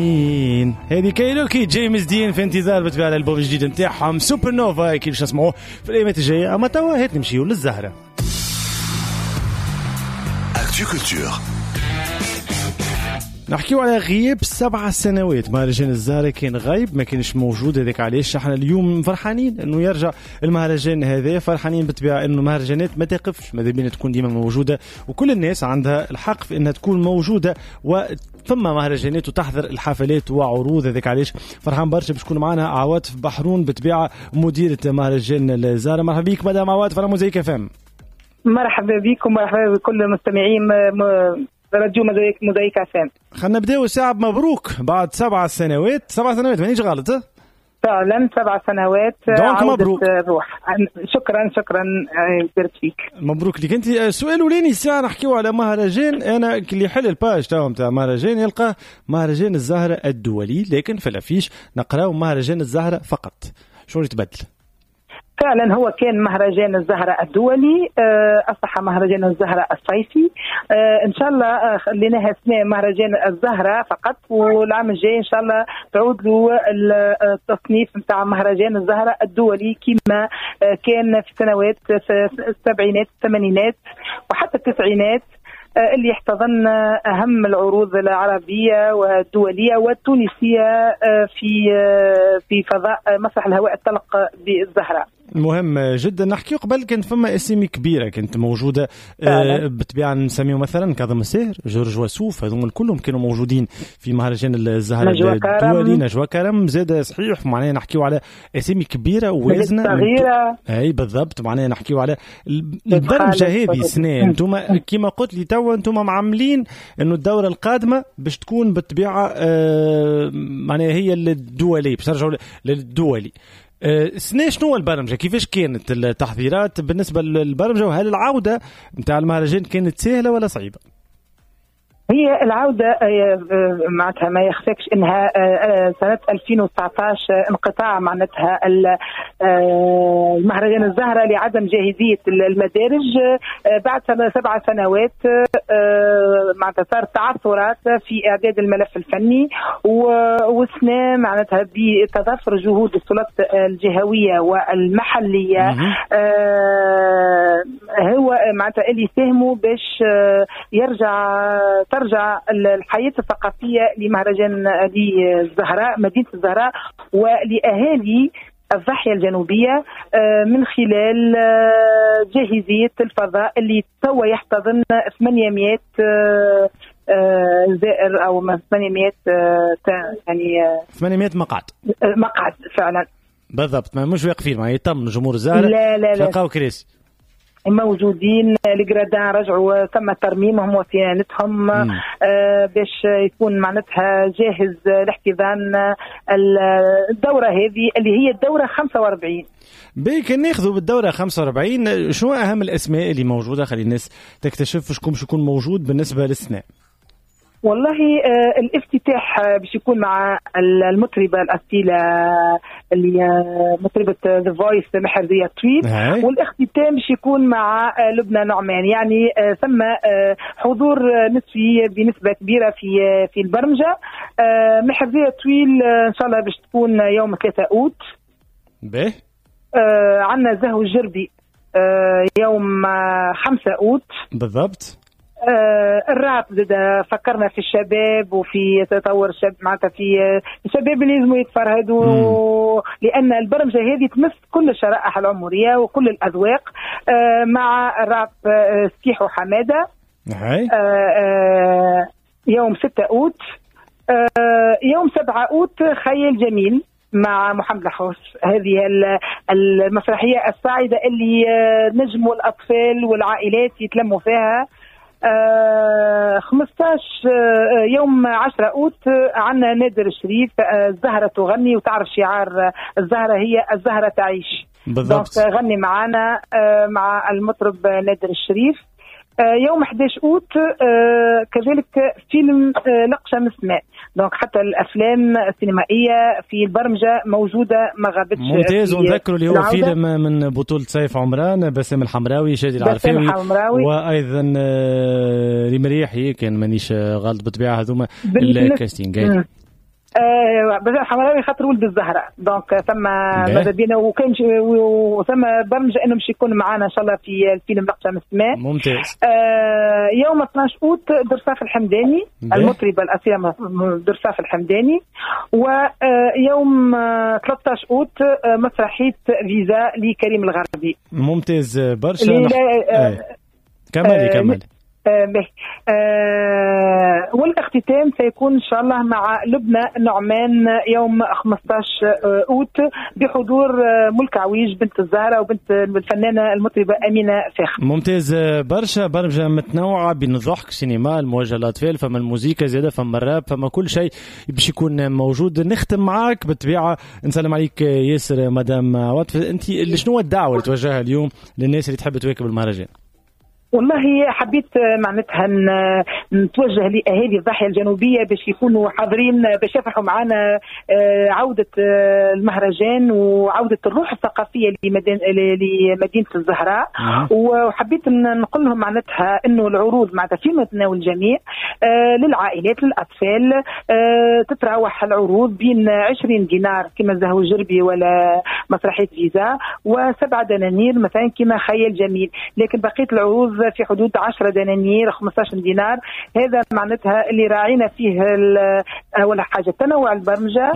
هذه كايروكي جيمس دين في انتظار بتبع الالبوم الجديد نتاعهم سوبر نوفا كيف نسمعوه في الايامات الجايه. اما توا هات نمشيو للزهره. اكتو كولتور نحكيو على غياب 7 سنوات. مهرجان الزهرة كان غايب، ما كانش موجود. هذاك علاش احنا اليوم فرحانين انه يرجع المهرجان هذا، فرحانين بالطبيعه انه المهرجانات ما تقفش، ماذا بينا تكون ديما موجوده، وكل الناس عندها الحق في انها تكون موجوده وثم مهرجانات وتحضر الحفلات وعروض. هذاك علاش فرحان برشا باش تكون معنا عواطف بحرون بالطبيعه مديره مهرجان الزهرة. مرحبا بك مدام عواطف على موزايك فام. مرحبا بكم ومرحبا بكل المستمعين راديو موزايك فام. خلينا نبداو ساعة مبروك بعد 7 سنوات. 7 سنوات مانيش غلط؟ فعلا 7 سنوات. دونك مبروك. روح. شكرا بارك فيك. مبروك لك انت. سؤال وليني ساعة نحكيو على مهرجان، انا اللي يحل الباج تاعو نتاع مهرجان يلقى مهرجان الزهرة الدولي، لكن في الافيش نقراو مهرجان الزهرة فقط. شو يتبدل؟ فعلا هو كان مهرجان الزهرة الدولي، أصبح مهرجان الزهرة الصيفي. إن شاء الله خليناها اسمها مهرجان الزهرة فقط، والعام الجاي إن شاء الله تعود له التصنيف نتاع مهرجان الزهرة الدولي كما كان في سنوات في السبعينات الثمانينات وحتى التسعينات، اللي يحتضن أهم العروض العربية والدولية والتونسية في فضاء مسرح الهواء الطلق بالزهرة. مهم جدا. نحكي قبل كانت فما اسامي كبيره كانت موجوده بالطبيعه، نسميو مثلا كاظم الساهر، جورج وسوف، هذوما كلهم كانوا موجودين في مهرجان الزهرة الدولي. نجوى كرم زاد صحيح. معناها نحكيو على اسامي كبيره ووزنه صغيره. اي بالضبط. معناها نحكيو على البرمجه هذه سنه. انتم كما قلت لي توا انتم معملين انه الدوره القادمه باش تكون بالطبيعه معناها هي الدولي، باش نرجعوا للدولي. سنة شنو البرمجة؟ كيفاش كانت التحضيرات بالنسبة للبرمجة؟ وهل العودة متاع المهرجان كانت سهلة ولا صعيبة؟ هي العودة معناتها ما يخفاكش انها سنة 2019 انقطاع معناتها المهرجان الزهرة لعدم جاهزية المدارج. بعد 7 سنوات معناتها صارت تعثرات في اعداد الملف الفني، وسنا معناتها بتضافر جهود السلطات الجهوية والمحلية هو معناتها اللي يساهموا باش ترجع الحياة الثقافية لمهرجان للزهراء مدينة الزهراء ولأهالي الضاحية الجنوبية من خلال جاهزية الفضاء اللي توا يحتضن 800 زائر أو 800 يعني 800 مقعد فعلا بالضبط. ما مش واقفين ما يتم جمهور الزهرة. لا تلقاو كراسي موجودين. الجرادان رجعوا تم ترميمهم وصيانتهم باش يكون معناتها جاهز لاحتضان الدورة هذه اللي هي الدورة 45. بيك ناخذوا بالدورة 45. شو أهم الأسماء اللي موجودة؟ خلي الناس تكتشف شكون باش يكون موجود بالنسبة للسنة. والله الافتتاح باش يكون مع المطربة الأصيلة اللي مطربة ذا فويس محرزية طويل، والاختتام باش يكون مع لبنى نعمان. يعني ثم حضور نسبي بنسبة كبيرة في البرمجة. محرزية طويل إن شاء الله باش تكون يوم 3 أوت. به عندنا زهو الجربي يوم 5 أوت بالضبط. الراب زاد فكرنا في الشباب وفي تطور الشباب معناتها في الشباب اللي لازم يتفرهدوا لأن البرمجة هذه تمس كل الشرائح العمرية وكل الأذواق. مع الراب سكيح وحمادة يوم 6 أوت. يوم 7 أوت خيال جميل مع محمد الحوس. هذه المسرحية الصاعدة اللي نجموا الأطفال والعائلات يتلموا فيها. 15 يوم 10 أوت عنا نادر الشريف الزهرة تغني، وتعرف شعار الزهرة هي الزهرة تعيش بالضبط. غني معنا مع المطرب نادر الشريف. يوم 11 أوت كذلك فيلم لقشة من السماء. دونك حتى الأفلام السينمائية في البرمجة موجودة ما غابتش. ممتاز. ونذكروا اللي هو فيلم من بطولة سيف عمران، باسم الحمراوي، شادي العرفاوي، وأيضا ريم رياحي كان مانيش غلط بالطبيعة. هذوما الكاستينج. بجاء حمراوي خاطر ولد الزهراء دونك ثم ماذا بينا وكان وثم برمجه انه باش يكون معنا ان شاء الله في الفيلم نقطه من السماء. ممتاز. يوم 12 اوت درصاف الحمداني المطربه الاصيله درصاف الحمداني. ويوم 13 اوت مسرحيه فيزا لكريم الغربي. ممتاز برشا. كملي. والاختتام سيكون إن شاء الله مع لبنى نعمان يوم 15 أوت بحضور ملك عويج بنت الزهرة وبنت الفنانة المطربة أمينة فاخر. ممتاز برشا. برشا متنوعة بين الضحك سينما الموجه للأطفال فما الموسيقى زيادة فما الراب فما كل شيء باش يكون موجود. نختم معاك بالطبيعة نسلم عليك ياسر مدام عواطف. أنت شنو الدعوة اللي توجهها اليوم للناس اللي تحب تواكب المهرجان؟ والله حبيت معناتها نتوجه لأهالي الضاحية الجنوبية باش يكونوا حاضرين باش يفرحوا معنا عودة المهرجان وعودة الروح الثقافية لمدينة الزهراء. وحبيت نقول لهم معناتها انه العروض معناتها في متناول الجميع للعائلات للأطفال. تتراوح العروض بين 20 دينار كما زهو الجربي ولا مسرحية فيزا و7 دنانير مثلا كما خيال جميل. لكن بقية العروض في حدود 10 دنانير 15 دينار. هذا معناتها اللي راعينا فيه أول حاجة تنوع البرمجة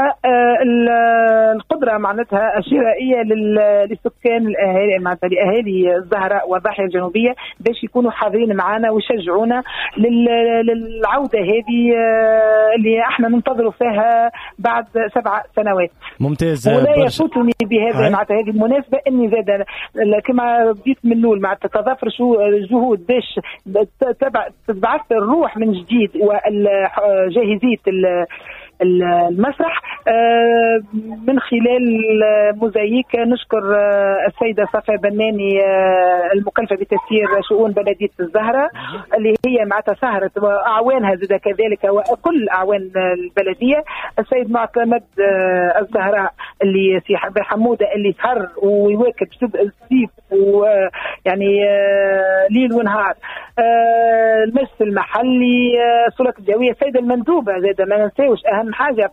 والقدرة معناتها الشرائية للسكان الأهالي معناتها لأهالي الزهراء والضاحية الجنوبية باش يكونوا حاضرين معنا ويشجعونا للعودة هذه اللي احنا ننتظروا فيها بعد 7 سنوات. ممتاز. ولا يفوتني بهذا معناتها هذه المناسبة اني زاد كما بديت من الاول معناتها تضافر جهود باش تبعث الروح من جديد وجاهزية المسرح من خلال موزايك. نشكر السيدة صفاء بناني المكلفة بتسيير شؤون بلدية الزهرة اللي هي معناتها سهرت أعوانها زاد كذلك وكل أعوان البلدية. السيد معتمد الزهراء اللي في حمودة اللي سهر ويواكب الصيف ويعني ليل ونهار. المجلس المحلي السلطة الجوية السيدة المندوبة زاد ما ننساوش أهم حاجة